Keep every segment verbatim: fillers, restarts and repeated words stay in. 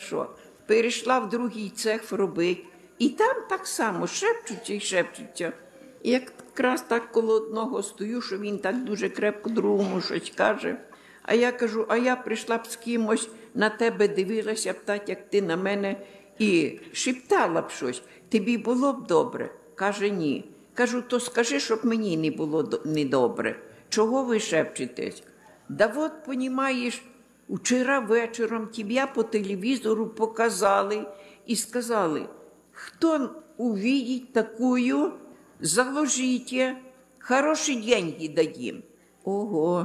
хорошо. Перейшла в другий цех робити. І там так само шепчуться і шепчуться. І якраз так коло одного стою, що він так дуже крепко другому щось каже. А я кажу, а я прийшла б з кимось, на тебе дивилася б так, як ти на мене, і шептала б щось. Тобі було б добре? Каже, ні. Кажу, то скажи, щоб мені не було недобре. Чого ви шепчетесь? Да от, понімаєш, вчора вечором тебе по телевізору показали і сказали, хто увидить такую, заложите, хороші деньги дадим. Ого.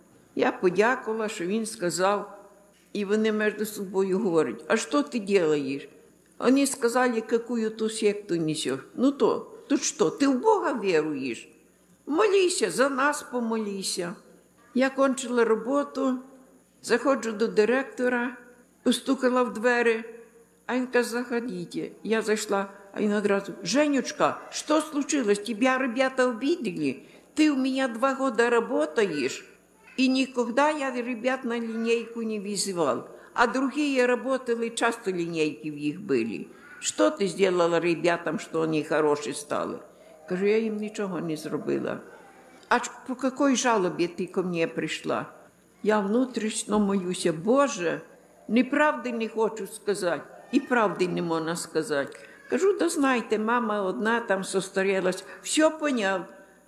Я подякувала, що він сказав, і вони між собою говорять, а що ти робиш? Вони сказали, яку ту секту несеш. Ну то, тут що, ти в Бога віруєш? Молися, за нас помолися. Я кончила роботу, заходжу до директора, постукала в двері, а він каже, заходіть. Я зайшла, а він одразу, Женечка, що случилось? Тебя ребята обидели? Ты у меня два года работаешь, и никогда я ребят на линейку не вызывал. А другие работали, часто линейки в них были. Что ты сделала ребятам, что они хорошие стали? Кажу, я їм нічого не зробила. А по какой жалобі ти ко мне прийшла? Я внутрішньо моюся, Боже, неправди не хочу сказати, і правди не можна сказати. Кажу, да знаєте, мама одна там состарілась, все поняв.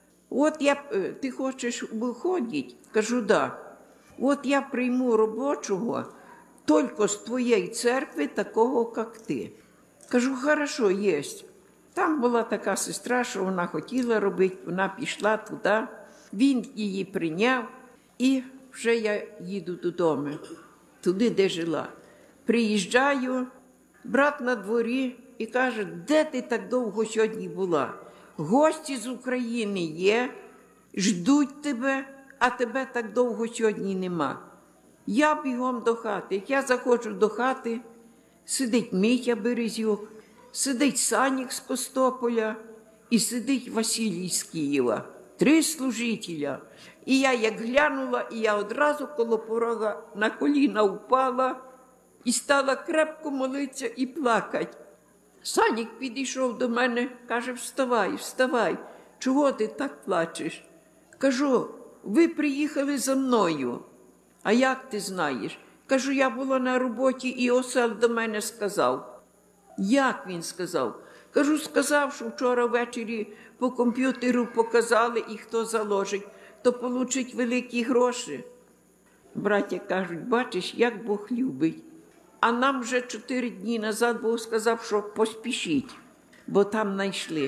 От я, ти хочеш виходити? Кажу, да. От я прийму робочого тільки з твоєї церкви, такого, як ти. Кажу, хорошо, єсть. Там була така сестра, що вона хотіла робити, вона пішла туди, він її прийняв, і вже я їду додому, туди, де жила. Приїжджаю, брат на дворі і каже, де ти так довго сьогодні була? Гості з України є, ждуть тебе, а тебе так довго сьогодні нема. Я бігом до хати. Як я заходжу до хати, сидить Митя Березюк, сидить Санік з Костополя і сидить Василій з Києва. Три служителя. І я як глянула, і я одразу коло порога на коліна впала і стала крепко молитися і плакати. Санік підійшов до мене, каже, вставай, вставай, чого ти так плачеш? Кажу, ви приїхали за мною. А як ти знаєш? Кажу, я була на роботі, і осел до мене сказав. Як він сказав? Кажу, сказав, що вчора ввечері по комп'ютеру показали, і хто заложить, то получить великі гроші. Браття кажуть, бачиш, як Бог любить. А нам вже чотири дні назад Бог сказав, що поспішіть, бо там знайшли.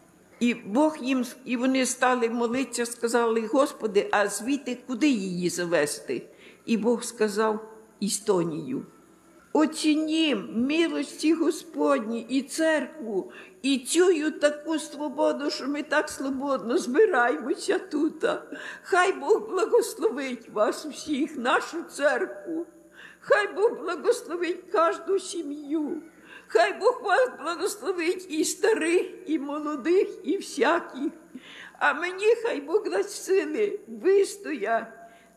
І Бог їм, і вони стали молитися, сказали, Господи, а звідти куди її завести? І Бог сказав, Естонію. Оцінім милості Господні і церкву, і цю таку свободу, що ми так свободно збираємося тут. Хай Бог благословить вас всіх, нашу церкву. Хай Бог благословить кожну сім'ю. Хай Бог вас благословить і старих, і молодих, і всяких. А мені хай Бог дасть сили вистояти,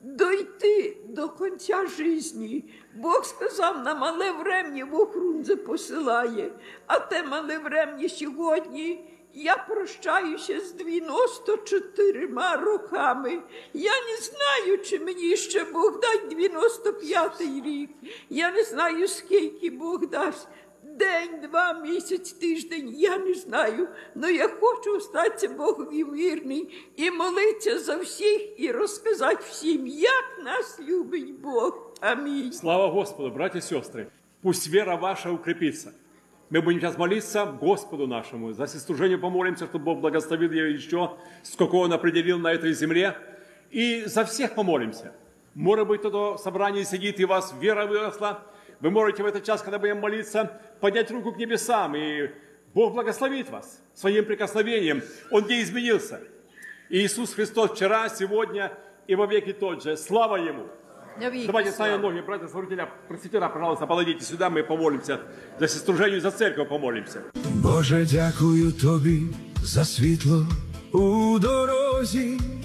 дойти до кінця житті. Бог сказав, на мале врем'я Бог Рунзе посилає, а те мале врем'я сьогодні я прощаюся з дев'яносто чотирма роками. Я не знаю, чи мені ще Бог дасть дев'яносто п'ятий рік. Я не знаю, скільки Бог дасть. День, два, місяць, тиждень, я не знаю. Но я хочу остатися Богові вірний і молитися за всіх, і розказати всім, як нас любить Бог. Аминь. Слава Господу, братья и сестры. Пусть вера ваша укрепится. Мы будем сейчас молиться Господу нашему. За служение помолимся, чтобы Бог благословил ее еще, сколько Он определил на этой земле. И за всех помолимся. Может быть, кто-то в собрании сидит, и у вас вера выросла. Вы можете в этот час, когда будем молиться, поднять руку к небесам, и Бог благословит вас своим прикосновением. Он не изменился. И Иисус Христос вчера, сегодня и во веки тот же. Слава Ему! Давайте ставим ноги, братья, служителя, пресвитера, пожалуйста, подойдите сюда, мы помолимся. За служение, за церковь помолимся. Боже, дякую Тобі за світло у дорозі.